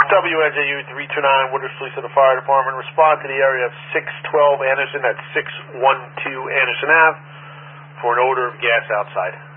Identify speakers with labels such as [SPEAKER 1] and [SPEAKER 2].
[SPEAKER 1] WNJU 329, Wooders Police and the Fire Department. Respond to the area of 612 Anderson at 612 Anderson Ave for an odor of gas outside.